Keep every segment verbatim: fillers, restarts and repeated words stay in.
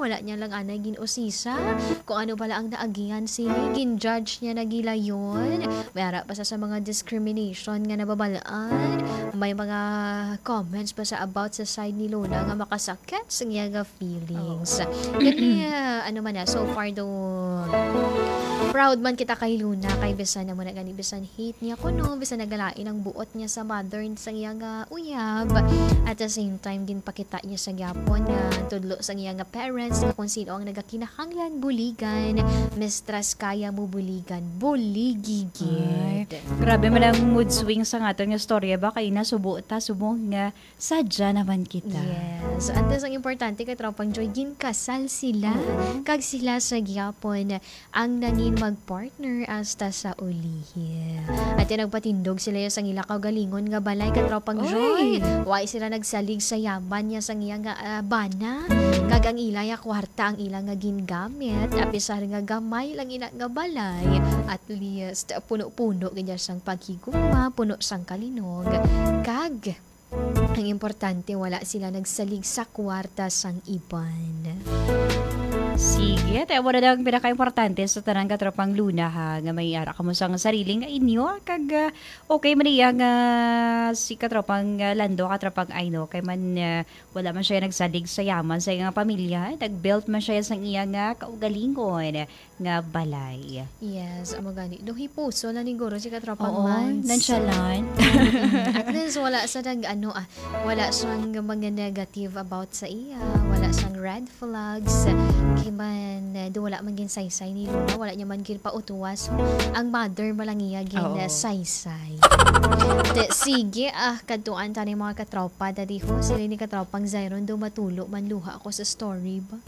wala niya lang anay gin-usisa. Kung ano pala ang naagihan sila, gin-judge niya nagila yun. May ara pa sa, sa mga discrimination nga nababalaan. May mga comments pa sa about sa side ni Luna nga makasakit sa niya nga feelings. Kaya, ano man na, so far do, proud man kita kay Luna, kay bisan na mo na gani, bisan hate niya ko no, bisan nagalain ang buot niya sa mother sa iya nga uyab. At the same time, din pakita niya sa gyapon nga tudlo sa iya nga parents nga kung sino ang nagakinahanglan buligan. Mistress kaya mo buligan, buligigid. Grabe man ang mood swing sa nga nga storya ba kay na subo ta subong nga sadya naman kita. Yes. At ang importante kay tropang Joy, ginkasal sila. Kag sila sa gyapon ang nangin magpartner hasta sa ulihi. At yung nagpatindog sila yung sang ila galingon nga balay ka tropang Joy. Why sila nagsalig sa yaman niya sang iya nga uh, bana. Kag ang ila ya kwarta ang ila nga gingamit. Apisar nga gamay lang ina nga balay. At least puno-puno ganyan sang paghigugma, puno sang kalinog. Kag ang importante wala sila nagsalig sa kwarta sang iban. Sige, tayo mo na lang pinaka-importante sa tanang katropang Luna ha, nga may ara ka mo sa sariling nga inyo, kag uh, okay man iya nga si katropang uh, Lando, katropang Aino, kay man uh, wala man siya nagsalig sa yaman sa iya nga pamilya, nag-built man siya sa iya nga kaugalingon nga balay. Yes, amo gani. Duhi puso na ni Goro si katropang Oo, Mans. nonchalant. At least wala sa nag ano ah, wala siyang mga negative about sa iya, wala siyang red flags. Kay man uh, do wala man gin saysay ni Luna, wala niya man gin pautuwas. Ang mother malang iya gin uh, saysay. De, sige ah, kaduan tani mga katropa dadi ho, sila ni katropang Zyron do matulo man luha ako sa story ba.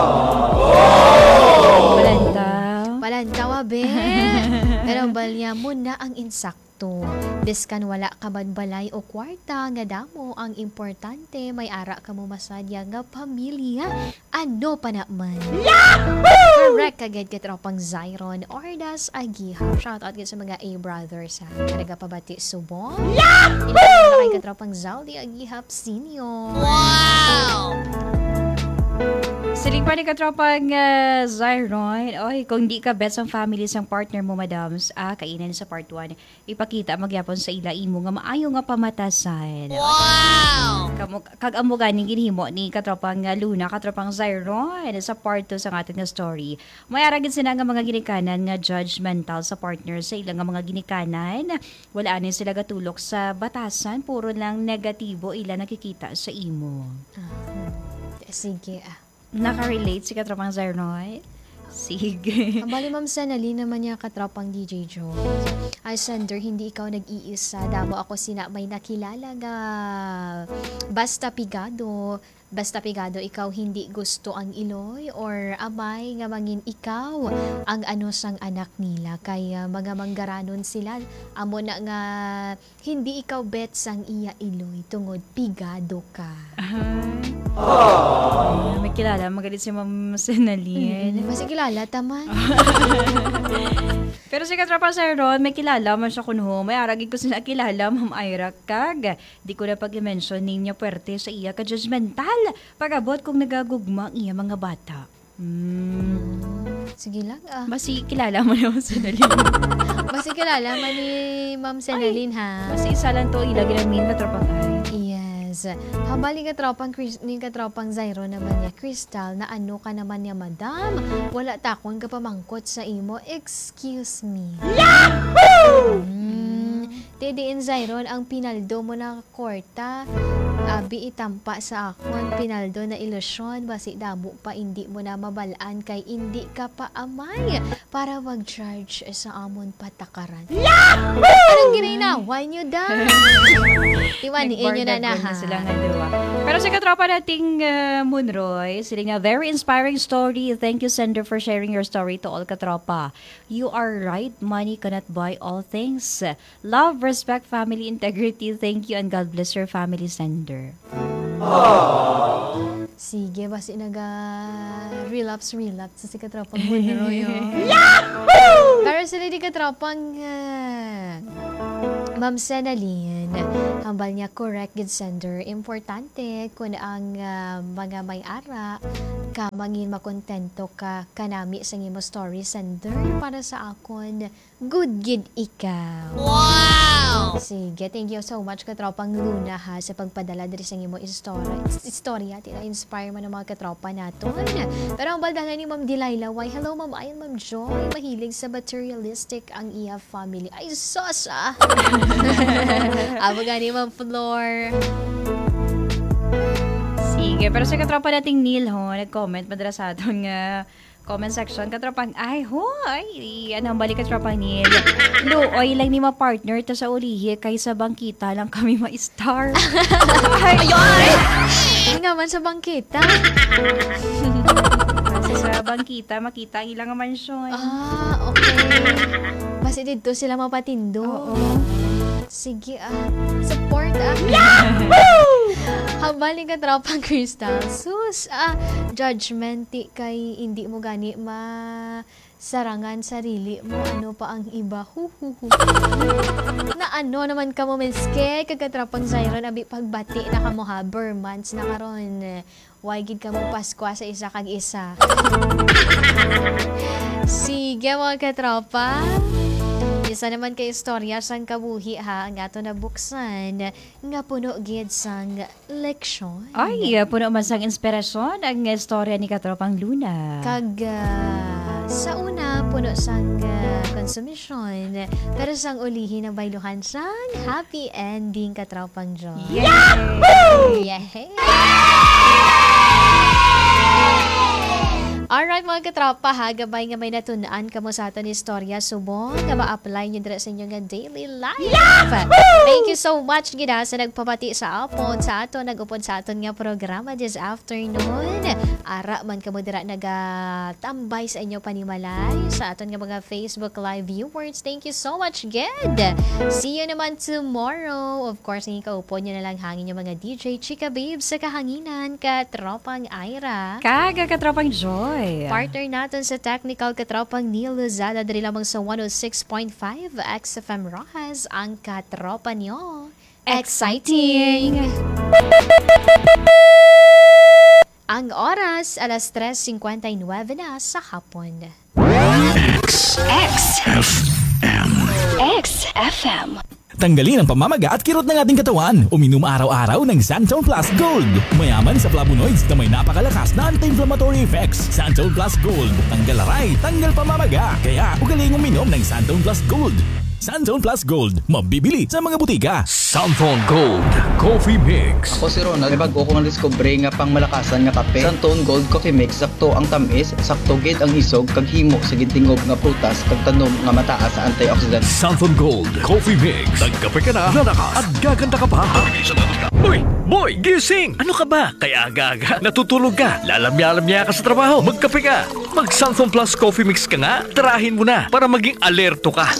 Palantaw. Palantaw abe. Pero balya mo na ang insakto. Biskan wala ka man balay o kwarta nga damo, ang importante may ara ka mo masadya nga pamilya. Ano pa naman? Yahoo! Correct kagad ka tropang Zyron or das Agihap. Shout out sa mga A-brothers ha. Karaga pabati subong. Yahoo! Ilang kay ka tropang Zaldi Agihap Senior. Wow! Siling pa ni katropang uh, Zyron, oy, kung di ka bet sa family sang partner mo, madams, ah, kainan sa part one, ipakita magyapon sa ila imo nga maayo nga pamatasan. Wow! Kamu, kag amo ganing ginhimo ni katropang uh, Luna, katropang Zyron, sa part two sa ating nga story. May aragid sila nga mga ginikanan nga judgmental sa partner sa ilang nga mga ginikanan. Wala anin sila gatulok sa batasan, puro lang negatibo ila nakikita sa imo. Ah, sige ah. Naka-relate si katropang Zyronoy? Sige. Ang bali ma'am Sanali naman niya katropang D J Joe. Ay sender, hindi ikaw nag-iisa. Damo ako sina may nakilala nga basta pigado. Basta pigado, ikaw hindi gusto ang iloy or amay nga mangin ikaw ang ano sang anak nila. Kaya mga manggaranon sila. Amo na nga hindi ikaw bet sang iya iloy tungod pigado ka. Oh. Ay, may kilala, magalit si Ma'am Senalyn. Mm-hmm. Mas kilala, taman. Pero si Katrapa Sir Ron, may kilala man siya kuno. May aragin ko sila kilala, Ma'am Ira Kag. Di ko na pag-mention niya puwerte sa iya ka judgmental. Pagabot kung nagagugma ang iya mga bata. Hmm. Sige lang ah. Basi kilala mo na Ma'am Senalyn. Basi kilala man ni Ma'am Senalyn ha. Basi isa lang to, ilagin ang min Katrapa Ay. Yes. Habali ka tropang ni ka tropang Zyro naman niya Crystal na ano ka naman niya madam. Wala takon ka pamangkot sa imo. Excuse me. Yahoo! Mm, Tidiin Zyron ang pinaldo mo na korta. Abi itampa sa akon pinaldo na ilusyon basi damo pa hindi mo na mabalaan kay hindi ka pa amay para mag-charge sa amon patakaran. Yahoo! Anong ginaway nyo da? Tiwaniin nyo na na ha. Sila nga diba. Pero sa katropa nating uh, Moonroy, sila nga very inspiring story. Thank you sender for sharing your story to all katropa. You are right, money cannot buy all things. Love, respect, family, integrity. Thank you and God bless your family sender. Aww. Sige, basi naga relapse relapse sa si katropang Moonroy. Yahoo! Pero sila di katropang uh, Ma'am Senalyn, hambal niya correct good sender. Importante kung ang uh, mga may ara ka mangin makontento ka kanami sa imo story sender para sa akon good gid ikaw. Wow! Sige, thank you so much katropang Luna ha sa pagpadala diri sa imo istorya. Istorya tila inspire man ang mga katropa naton. Pero ang baldahan ni Ma'am Delilah, why hello Ma'am Ayan, Ma'am Joy, mahilig sa materialistic ang iya family. Ay sos ah. Abo gani Ma'am Flor. Sige, pero sa katropa nating Neil ho, nag-comment madala sa aton nga comment section. Katropang, ay ho, ay, ano, balik katropang Neil. Luoy lang ni ma-partner ta sa ulihi kaysa bangkita lang kami ma-star. Ay, Ay nga man sa bangkita. kasi sa bangkita, makita ang ilang mansyon. Ah, okay. Basta dito sila mapatindo. Oo. Sige ah, support ah. Yahoo! Habalik ka tropang Crystal. Sus ah, judgmenty kay hindi mo gani ma sarangan sarili mo. Ano pa ang iba? Huhuhu. Na ano naman ka mo menske kagatrapang Zyron abi pagbati na kamo ha months na karon. Why gid ka mo Pasko sa isa kag isa. Sige mga katropa. Isa naman kay istorya sang kabuhi ha ang ato na buksan nga puno gid sang leksyon. Ay, puno man sang inspirasyon ang istorya ni katropang Luna. Kag ah, sa una puno sang uh, konsumisyon pero sang ulihi na bayluhan sang happy ending katropang Joy. Yahoo! Yay! Alright mga katropa ha, gabay nga may natunaan kamo sa aton istorya subong nga ma-apply nyo dira sa inyo nga daily life. Yahoo! Thank you so much gina sa nagpapati sa apon sa aton, nag-upod sa aton nga programa this afternoon. Ara man kamo dira nagatambay sa inyo panimalay sa aton nga mga Facebook live viewers. Thank you so much gid. See you naman tomorrow. Of course, ang ikaupod nyo na lang hangin yung mga D J Chika Babes sa kahanginan katropang Ira. Kaga katropang Joy. Partner natin sa technical katropang Neil Lozada diri lamang sa one oh six point five X F M Rojas ang katropa nyo. Exciting! Ang oras, alas tres fifty-nine na sa hapon. X F M X F M. Tanggalin ang pamamaga at kirot ng ating katawan. Uminom araw-araw ng Santone Plus Gold. Mayaman sa flavonoids na may napakalakas na anti-inflammatory effects. Santone Plus Gold. Tanggal aray, tanggal pamamaga. Kaya ugaling uminom ng Santone Plus Gold. Santone Plus Gold. Mabibili sa mga butika. Santone Gold Coffee Mix. Ako si Ronald, may bago ko ng discovery nga pang malakasan nga kape. Santone Gold Coffee Mix, sakto ang tamis, sakto gid ang hisog, kag himo sa tingog nga prutas, kag tanom nga mataas sa antioxidant. Santone Gold Coffee Mix. Nagkape ka na, lalakas, at gaganda ka pa. Uy, boy, gising! Ano ka ba? Kaya aga-aga, natutulog ka, lalamya-lamya ka sa trabaho, magkape ka. Mag Santone Plus Coffee Mix ka nga, tarahin mo na para maging alerto ka.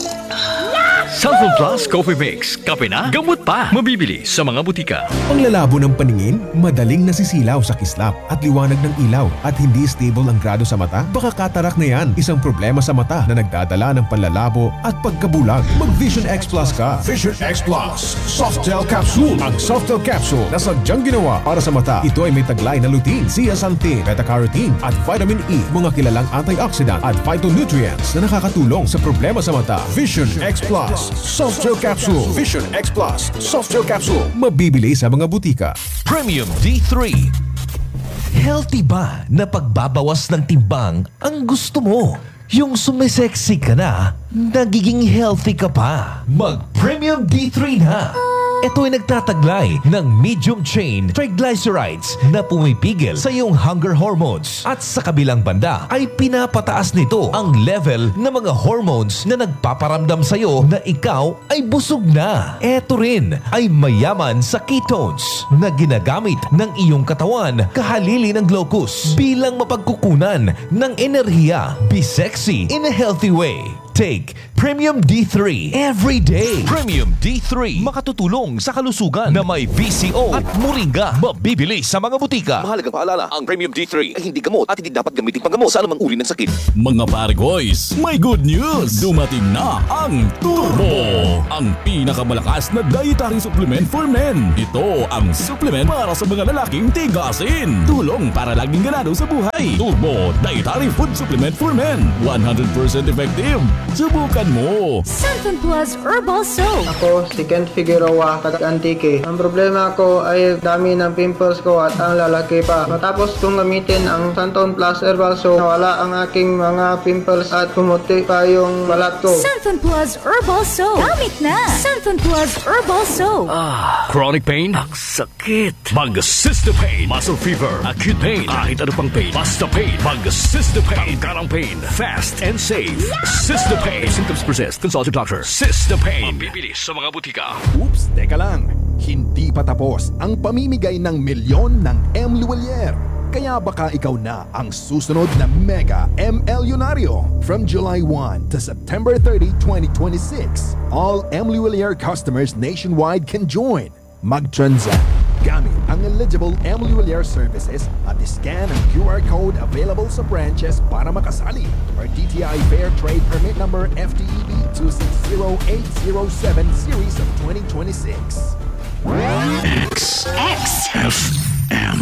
Santone Plus Coffee Mix. Kape na, gamot pa. Mabibili sa mga butika. Panglalabo ng paningin, madaling nasisilaw sa kislap at liwanag ng ilaw at hindi stable ang grado sa mata? Baka katarak na yan, isang problema sa mata na nagdadala ng panlalabo at pagkabulag. Mag Vision X Plus ka. Vision X Plus. Softel Capsule. Ang Softel Capsule na sadyang ginawa para sa mata. Ito ay may taglay na lutein, zeaxanthin, beta-carotene at vitamin E, mga kilalang antioxidant at phytonutrients na nakakatulong sa problema sa mata. Vision X Plus. Softel Capsule. Vision X Plus. Softel Capsule. Mabibili sa mga butika. Premium D three. Healthy ba na pagbabawas ng timbang ang gusto mo? Yung sumisexy ka na, nagiging healthy ka pa. Mag Premium D three na. Ito ay nagtataglay ng medium-chain triglycerides na pumipigil sa iyong hunger hormones. At sa kabilang banda ay pinapataas nito ang level ng mga hormones na nagpaparamdam sa iyo na ikaw ay busog na. Ito rin ay mayaman sa ketones na ginagamit ng iyong katawan kahalili ng glucose bilang mapagkukunan ng enerhiya. Be sexy in a healthy way. Take Premium D three every day. Premium D three makatutulong sa kalusugan na may V C O at moringa. Mabibili sa mga butika. Mahalagang paalala, ang Premium D three ay hindi gamot at hindi dapat gamitin panggamot sa anumang uri ng sakit. Mga pare boys, may good news! Dumating na ang Turbo! Ang pinakamalakas na dietary supplement for men. Ito ang supplement para sa mga lalaking tigasin. Tulong para laging ganado sa buhay. Turbo Dietary Food Supplement for Men. one hundred percent effective. Subukan mo! Santon Plus Herbal Soap. Ako si Kent Figueroa, taga-Antique. Ang problema ko ay dami ng pimples ko at ang lalaki pa. Matapos kong gamitin ang Santon Plus Herbal Soap, nawala ang aking mga pimples at pumuti pa yung balat ko. Santon Plus Herbal Soap. Gamit na! Santon Plus Herbal Soap. Ah, chronic pain? Ang sakit. Mag-Sister Pain. Muscle fever. Acute pain. Kahit ano pang pain. Basta pain. Mag-Sister Pain. Tanggalang pain. Fast and safe. Sister Pain. If symptoms persist, consult your doctor. Sister Pain. Mabibili sa mga butika. Oops, teka lang. Hindi pa tapos ang pamimigay ng milyon ng M. Luwalier. Kaya baka ikaw na ang susunod na Mega M. Elyonaryo. From July first to September thirtieth, twenty twenty-six, all M. Luwalier customers nationwide can join. Mag-transact gamit ang eligible M. Luwalier services at scan ang Q R code available sa branches para makasali. Or D T I Fair Trade Permit Number F T E B two six zero eight zero seven Series of twenty twenty-six. X F M.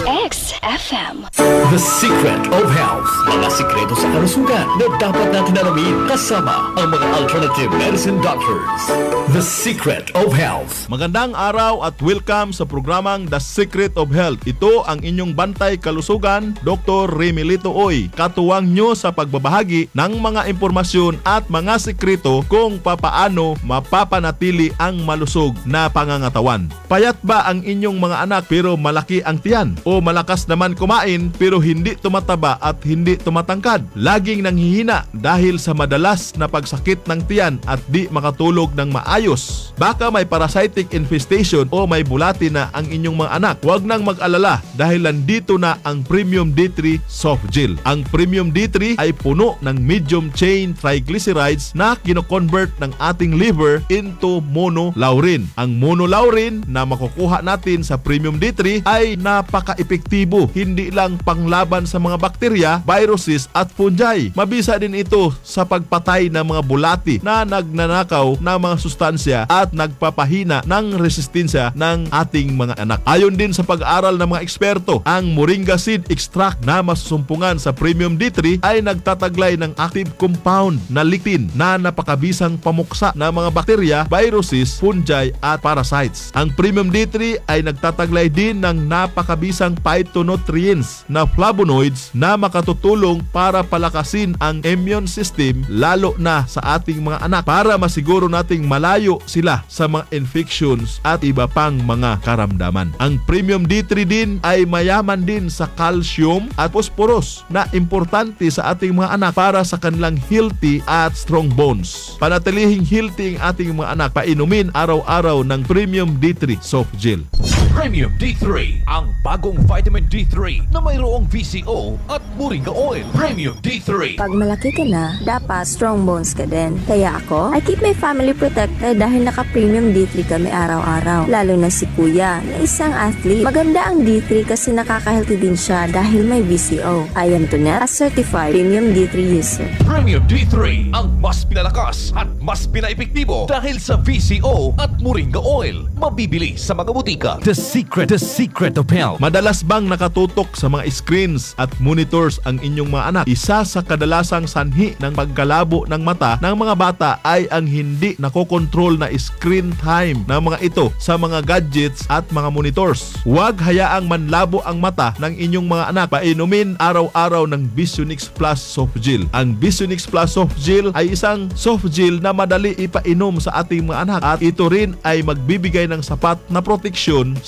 X F M. The Secret of Health. Mga sikreto sa kalusugan na dapat natin alamin kasama ang mga alternative medicine doctors. The Secret of Health. Magandang araw at welcome sa programang The Secret of Health. Ito ang inyong bantay kalusugan, Doctor Remilito Oy. Katuwang nyo sa pagbabahagi ng mga impormasyon at mga sikreto kung papaano mapapanatili ang malusog na pangangatawan. Payat ba ang inyong mga anak pero malaki ang tiyan? O malakas naman kumain pero hindi tumataba at hindi tumatangkad? Laging nanghihina dahil sa madalas na pagsakit ng tiyan at di makatulog ng maayos. Baka may parasitic infestation o may bulati na ang inyong mga anak. Huwag nang mag-alala dahil nandito na ang Premium D three Soft Gel. Ang Premium D three ay puno ng medium chain triglycerides na kino-convert ng ating liver into monolaurin. Ang monolaurin na makukuha natin sa Premium D three ay napaka-epektibo. Hindi lang panglaban sa mga bakterya, viruses at fungi. Mabisa din ito sa pagpatay ng mga bulati na nagnanakaw ng mga sustansya at nagpapahina ng resistensya ng ating mga anak. Ayon din sa pag-aaral ng mga eksperto, ang moringa seed extract na masusumpungan sa Premium D three ay nagtataglay ng active compound na lectin na napakabisang pamuksa ng mga bakterya, viruses, fungi at parasites. Ang Premium D three ay nagtataglay din ng napakabisang phytonutrients na flavonoids na makatutulong para palakasin ang immune system lalo na sa ating mga anak para masiguro nating malayo sila sa mga infections at iba pang mga karamdaman. Ang Premium D three din ay mayaman din sa calcium at phosphorus na importante sa ating mga anak para sa kanilang healthy at strong bones. Panatilihing healthy ang ating mga anak, painumin araw-araw ng Premium D three Soft Gel. Premium D three, ang bagong vitamin D three na mayroong V C O at moringa oil. Premium D three. Pag malaki ka na, dapat strong bones ka din. Kaya ako, I keep my family protected dahil naka-Premium D three kami araw-araw. Lalo na si Kuya, na isang athlete. Maganda ang D three kasi nakaka-healthy din siya dahil may V C O. I am Tonet, a certified Premium D three user. Premium D three, ang mas pinalakas at mas pinaepektibo dahil sa V C O at moringa oil. Mabibili sa mga butika. The Secret, The Secret of Health. Madalas bang nakatutok sa mga screens at monitors ang inyong mga anak? Isa sa kadalasang sanhi ng pagkalabo ng mata ng mga bata ay ang hindi nakokontrol na screen time ng mga ito sa mga gadgets at mga monitors. Huwag hayaang manlabo ang mata ng inyong mga anak. Painumin araw-araw ng Visionix Plus Soft Gel. Ang Visionix Plus Soft Gel ay isang soft gel na madali ipainom sa ating mga anak at ito rin ay magbibigay ng sapat na proteksyon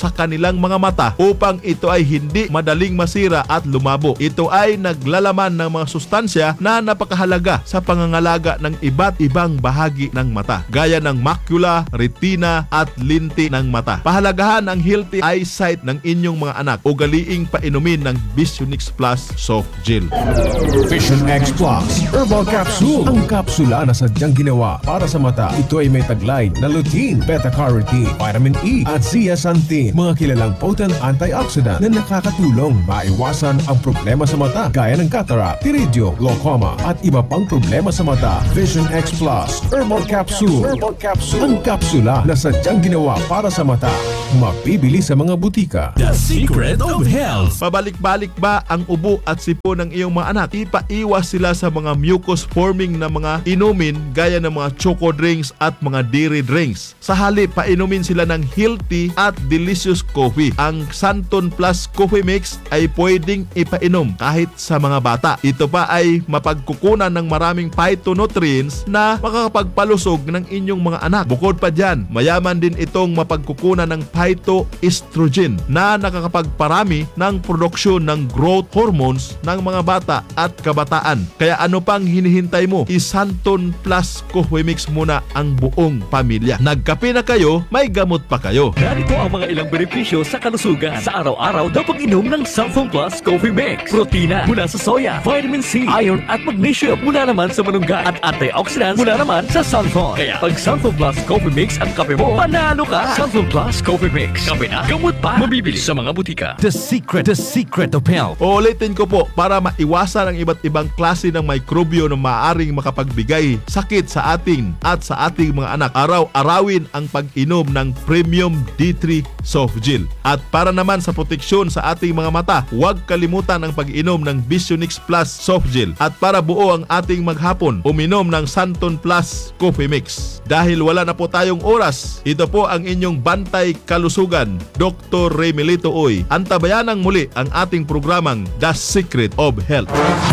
sa kanilang mga mata upang ito ay hindi madaling masira at lumabo. Ito ay naglalaman ng mga sustansya na napakahalaga sa pangangalaga ng iba't ibang bahagi ng mata, gaya ng macula, retina at linti ng mata. Pahalagahan ang healthy eyesight ng inyong mga anak. Ugaliing painumin ng Visionix Plus Soft Gel. Vision X Plus Herbal Capsule. Ang kapsula na sadyang ginawa para sa mata. Ito ay may taglay na lutein, beta-carotene, vitamin E at zeaxanthin, mga kilalang potent antioxidant na nakakatulong maiwasan ang problema sa mata gaya ng cataract, pterygium, glaucoma at iba pang problema sa mata. Vision X Plus Herbal Capsule. Herbal Capsule. Ang kapsula na sadyang ginawa para sa mata. Mabibili sa mga butika. The Secret of Health. Pabalik-balik ba ang ubo at sipo ng iyong mga anak? Ipaiwas sila sa mga mucus forming na mga inumin gaya ng mga choco drinks at mga dairy drinks. Sa halip, painumin sila ng healthy at delicious coffee. Ang Santon Plus Coffee Mix ay pwedeng ipainom kahit sa mga bata. Ito pa ay mapagkukunan ng maraming phytonutrients na makakapagpalusog ng inyong mga anak. Bukod pa dyan, mayaman din itong mapagkukunan ng phytoestrogen na nakakapagparami ng produksyon ng growth hormones ng mga bata at kabataan. Kaya ano pang hinihintay mo? I-Santon Plus Coffee Mix muna ang buong pamilya. Nagkape na kayo, may gamot pa kayo. Narito ang mga ilang benepisyo sa kalusugan. Sa araw-araw daw pag-inom ng Santon Plus Coffee Mix. Protina mula sa soya, vitamin C, iron at magnesium mula naman sa manungga at antioxidants mula naman sa Santon. Kaya pag Santon Plus Coffee Mix ang kape mo, panalo ka! Santon Plus Coffee Mix. Kape na, gamot pa. Mabibili sa mga butika. The secret, the secret of health. Uulitin ko po, para maiwasan ang iba't ibang klase ng mikrobyo na maaaring makapagbigay sakit sa ating at sa ating mga anak, araw-arawin ang pag-inom ng Premium D three Soft Gel. At para naman sa proteksyon sa ating mga mata, huwag kalimutan ang pag-inom ng Visionix Plus Soft Gel. At para buo ang ating maghapon, uminom ng Santon Plus Coffee Mix. Dahil wala na po tayong oras, ito po ang inyong bantay kalusugan, Doctor Remelito Oy. Antabayanang muli ang ating programang The Secret of Health.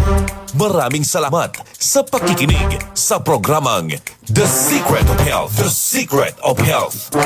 Maraming salamat sa pakikinig sa programang The Secret of Health. The Secret of Health.